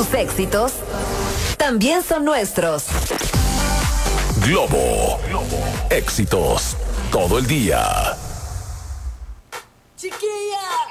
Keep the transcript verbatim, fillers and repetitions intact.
tus éxitos también son nuestros. Globo. Globo. Éxitos todo el día.